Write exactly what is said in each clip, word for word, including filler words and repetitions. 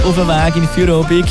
auf dem Weg in Feierabend.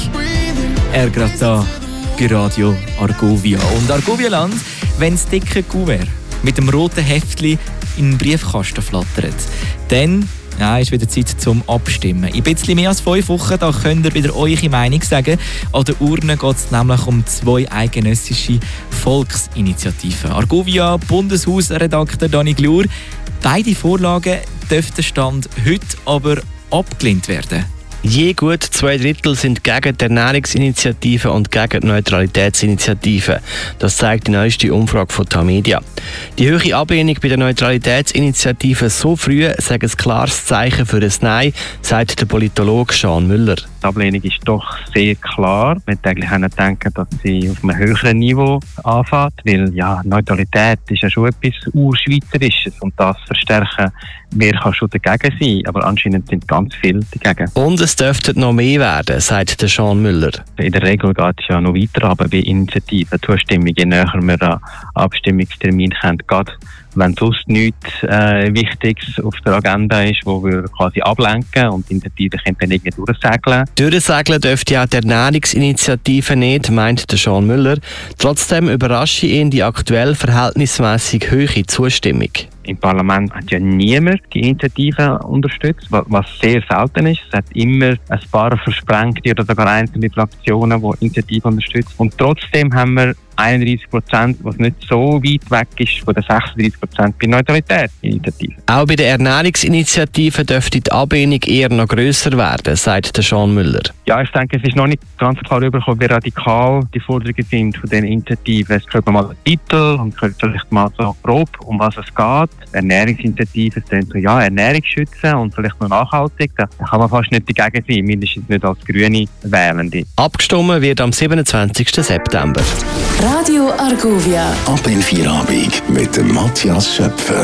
Er gerade da bei Radio Argovia. Und Argovia-Land, wenn das dicke Kuvert mit dem roten Heftchen in den Briefkasten flattert, dann ja, ist wieder Zeit zum Abstimmen. In ein bisschen mehr als fünf Wochen da könnt ihr wieder eure Meinung sagen. An der Urne geht es nämlich um zwei eidgenössische Volksinitiativen. Argovia, Bundeshausredakteur Dani Glur. Beide Vorlagen dürften Stand heute aber abgelehnt werden. Je gut zwei Drittel sind gegen die Ernährungsinitiative und gegen die Neutralitätsinitiative. Das zeigt die neueste Umfrage von Tamedia. Die hohe Ablehnung bei der Neutralitätsinitiative so früh sei ein klares Zeichen für ein Nein, sagt der Politologe Sean Müller. Die Ablehnung ist doch sehr klar. Man hätte eigentlich denken, dass sie auf einem höheren Niveau anfängt, weil ja, Neutralität ist ja schon etwas Urschweizerisches und das verstärken, wer kann schon dagegen sein, aber anscheinend sind ganz viele dagegen. Und es dürfte noch mehr werden, sagt der Sean Müller. In der Regel geht es ja noch weiter, aber bei Initiativen, Zustimmung, je näher wir an Abstimmungstermin kommen, gerade wenn sonst nichts äh, Wichtiges auf der Agenda ist, wo wir quasi ablenken und die Initiative können dann irgendwie durchsegeln. Durchsegeln dürfte auch die Ernährungsinitiative nicht, meint der Sean Müller. Trotzdem überrascht ihn die aktuell verhältnismäßig hohe Zustimmung. Im Parlament hat ja niemand die Initiative unterstützt, was sehr selten ist. Es hat immer ein paar versprengte oder sogar einzelne Fraktionen, die Initiative unterstützen. Und trotzdem haben wir einunddreißig Prozent, was nicht so weit weg ist von den sechsunddreißig Prozent bei Neutralitätsinitiative. Auch bei der Ernährungsinitiative dürfte die Ablehnung eher noch grösser werden, sagt der Sean Müller. Ja, ich denke, es ist noch nicht ganz klar rübergekommen, wie radikal die Forderungen sind von den Initiativen. Es hört man mal den Titel und hört vielleicht mal so grob, um was es geht. Ernährungsinitiativen sind so, ja, Ernährung schützen und vielleicht noch nachhaltig. Da kann man fast nicht dagegen sein, mindestens nicht als grüne Wählende. Abgestimmt wird am siebenundzwanzigsten September. Radio Argovia. Ab in Feierabend mit dem Matthias Schöpfer.